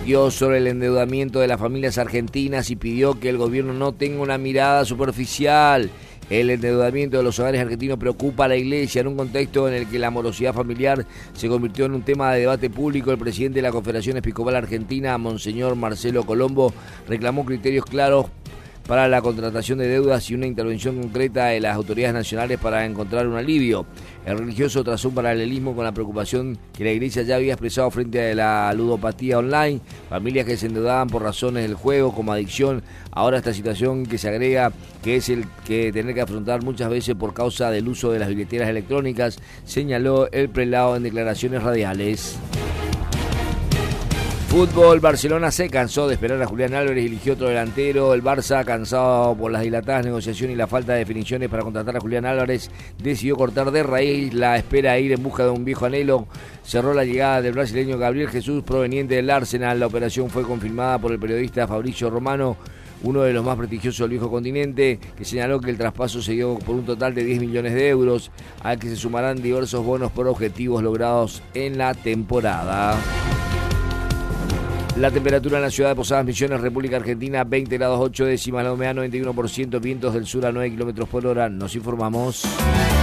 advirtió sobre el endeudamiento de las familias argentinas y pidió que el gobierno no tenga una mirada superficial. El endeudamiento de los hogares argentinos preocupa a la Iglesia en un contexto en el que la morosidad familiar se convirtió en un tema de debate público. El presidente de la Confederación Episcopal Argentina, Monseñor Marcelo Colombo, reclamó criterios claros para la contratación de deudas y una intervención concreta de las autoridades nacionales para encontrar un alivio. El religioso trazó un paralelismo con la preocupación que la Iglesia ya había expresado frente a la ludopatía online, familias que se endeudaban por razones del juego como adicción. Ahora esta situación que se agrega, que es el que tener que afrontar muchas veces por causa del uso de las billeteras electrónicas, señaló el prelado en declaraciones radiales. Fútbol, Barcelona se cansó de esperar a Julián Álvarez y eligió otro delantero. El Barça, cansado por las dilatadas negociaciones y la falta de definiciones para contratar a Julián Álvarez, decidió cortar de raíz la espera e ir en busca de un viejo anhelo. Cerró la llegada del brasileño Gabriel Jesús, proveniente del Arsenal. La operación fue confirmada por el periodista Fabrizio Romano, uno de los más prestigiosos del viejo continente, que señaló que el traspaso se dio por un total de 10 millones de euros, al que se sumarán diversos bonos por objetivos logrados en la temporada. La temperatura en la ciudad de Posadas Misiones, República Argentina, 20 grados 8 décimas, la humedad 91%, vientos del sur a 9 kilómetros por hora. Nos informamos.